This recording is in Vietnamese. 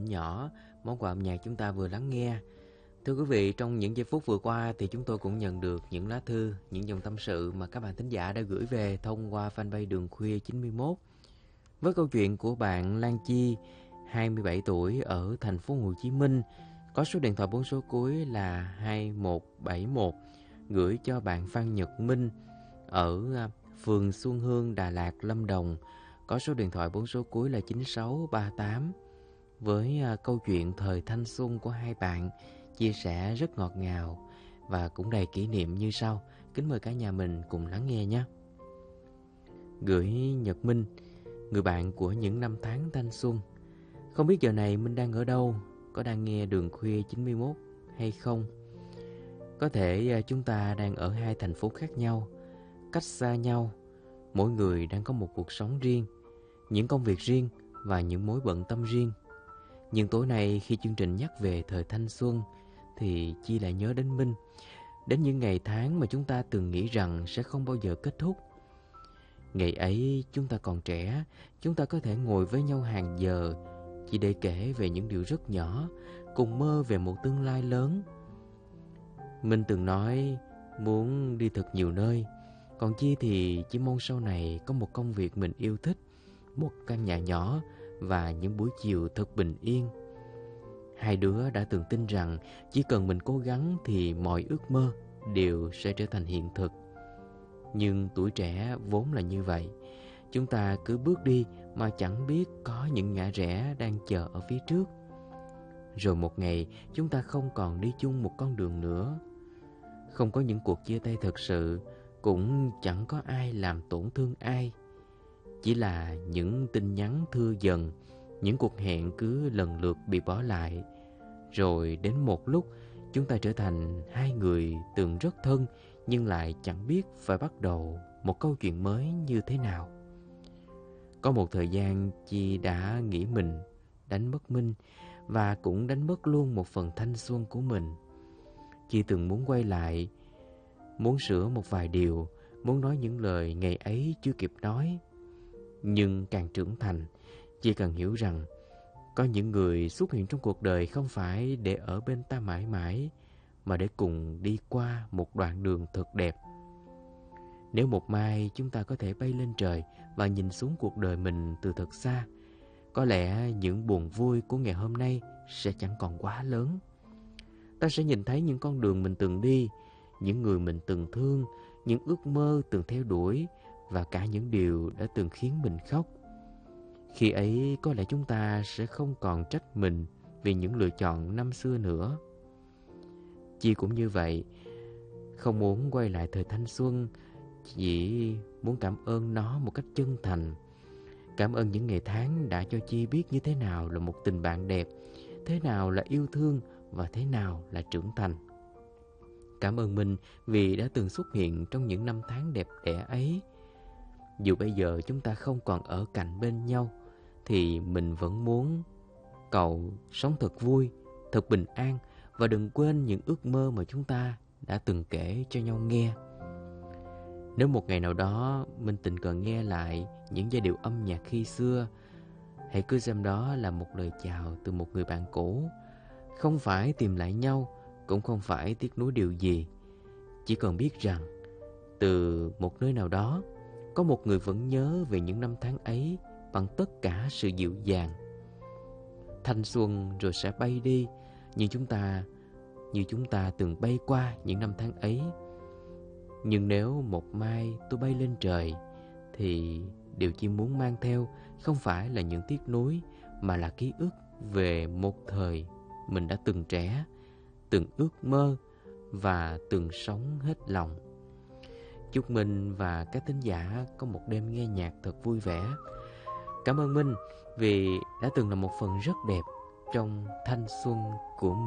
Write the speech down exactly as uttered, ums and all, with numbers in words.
Thỉnh Nhỏ, món quà âm nhạc chúng ta vừa lắng nghe. Thưa quý vị, trong những giây phút vừa qua thì chúng tôi cũng nhận được những lá thư, những dòng tâm sự mà các bạn thính giả đã gửi về thông qua fanpage Đường Khuya chín mươi mốt. Với câu chuyện của bạn Lan Chi, hai mươi bảy tuổi, ở thành phố Hồ Chí Minh, có số điện thoại bốn số cuối là hai một bảy một, gửi cho bạn Phan Nhật Minh ở phường Xuân Hương, Đà Lạt, Lâm Đồng, có số điện thoại bốn số cuối là chín sáu ba tám. Với câu chuyện thời thanh xuân của hai bạn chia sẻ rất ngọt ngào và cũng đầy kỷ niệm như sau. Kính mời cả nhà mình cùng lắng nghe nhé. Gửi Nhật Minh, người bạn của những năm tháng thanh xuân. Không biết giờ này Minh đang ở đâu, có đang nghe Đường Khuya chín mươi mốt hay không? Có thể chúng ta đang ở hai thành phố khác nhau, cách xa nhau. Mỗi người đang có một cuộc sống riêng, những công việc riêng và những mối bận tâm riêng. Nhưng tối nay khi chương trình nhắc về thời thanh xuân thì Chi lại nhớ đến Minh, đến những ngày tháng mà chúng ta từng nghĩ rằng sẽ không bao giờ kết thúc. Ngày ấy chúng ta còn trẻ, chúng ta có thể ngồi với nhau hàng giờ chỉ để kể về những điều rất nhỏ, cùng mơ về một tương lai lớn. Minh từng nói muốn đi thật nhiều nơi, còn Chi thì chỉ mong sau này có một công việc mình yêu thích, một căn nhà nhỏ và những buổi chiều thật bình yên. Hai đứa đã từng tin rằng chỉ cần mình cố gắng thì mọi ước mơ đều sẽ trở thành hiện thực. Nhưng tuổi trẻ vốn là như vậy, chúng ta cứ bước đi mà chẳng biết có những ngã rẽ đang chờ ở phía trước. Rồi một ngày chúng ta không còn đi chung một con đường nữa. Không có những cuộc chia tay thật sự, cũng chẳng có ai làm tổn thương ai. Chỉ là những tin nhắn thưa dần, những cuộc hẹn cứ lần lượt bị bỏ lại. Rồi đến một lúc chúng ta trở thành hai người từng rất thân nhưng lại chẳng biết phải bắt đầu một câu chuyện mới như thế nào. Có một thời gian Chi đã nghĩ mình đánh mất Minh và cũng đánh mất luôn một phần thanh xuân của mình. Chi từng muốn quay lại, muốn sửa một vài điều, muốn nói những lời ngày ấy chưa kịp nói. Nhưng càng trưởng thành, Chi cần hiểu rằng có những người xuất hiện trong cuộc đời không phải để ở bên ta mãi mãi, mà để cùng đi qua một đoạn đường thật đẹp. Nếu một mai chúng ta có thể bay lên trời và nhìn xuống cuộc đời mình từ thật xa, có lẽ những buồn vui của ngày hôm nay sẽ chẳng còn quá lớn. Ta sẽ nhìn thấy những con đường mình từng đi, những người mình từng thương, những ước mơ từng theo đuổi và cả những điều đã từng khiến mình khóc. Khi ấy có lẽ chúng ta sẽ không còn trách mình vì những lựa chọn năm xưa nữa. Chi cũng như vậy, không muốn quay lại thời thanh xuân, chỉ muốn cảm ơn nó một cách chân thành. Cảm ơn những ngày tháng đã cho Chi biết như thế nào là một tình bạn đẹp, thế nào là yêu thương và thế nào là trưởng thành. Cảm ơn Minh vì đã từng xuất hiện trong những năm tháng đẹp đẽ ấy. Dù bây giờ chúng ta không còn ở cạnh bên nhau, thì mình vẫn muốn cậu sống thật vui, thật bình an và đừng quên những ước mơ mà chúng ta đã từng kể cho nhau nghe. Nếu một ngày nào đó Minh tình cờ nghe lại những giai điệu âm nhạc khi xưa, hãy cứ xem đó là một lời chào từ một người bạn cũ. Không phải tìm lại nhau, cũng không phải tiếc nuối điều gì. Chỉ cần biết rằng từ một nơi nào đó có một người vẫn nhớ về những năm tháng ấy bằng tất cả sự dịu dàng. Thanh xuân rồi sẽ bay đi, nhưng chúng ta như chúng ta từng bay qua những năm tháng ấy. Nhưng nếu một mai tôi bay lên trời, thì điều Chi muốn mang theo không phải là những tiếc nuối, mà là ký ức về một thời mình đã từng trẻ, từng ước mơ và từng sống hết lòng. Chúc Minh và các thính giả có một đêm nghe nhạc thật vui vẻ. Cảm ơn Minh vì đã từng là một phần rất đẹp trong thanh xuân của mình.